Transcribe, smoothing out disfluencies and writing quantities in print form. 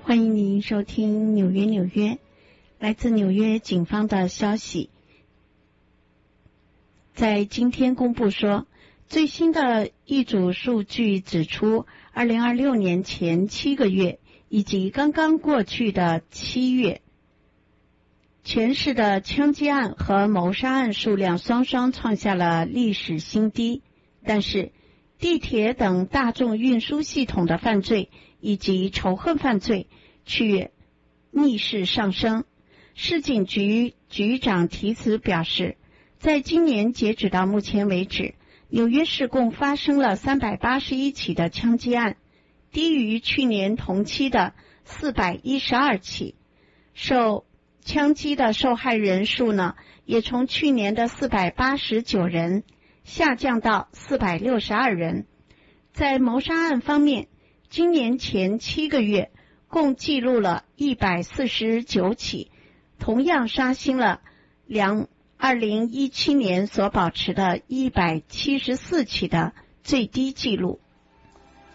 欢迎您收听纽约。来自纽约警方的消息，在今天公布说，最新的一组数据指出，2026年前7个月以及刚刚过去的7月，全市的枪击案和谋杀案数量双双创下了历史新低，但是地铁等大众运输系统的犯罪以及仇恨犯罪却逆势上升。市警局局长提词表示，在今年截止到目前为止，纽约市共发生了381起的枪击案，低于去年同期的412起。受枪击的受害人数呢，也从去年的489人下降到462人。在谋杀案方面，今年前7个月共记录了149起，同样刷新了2017年所保持的174起的最低纪录。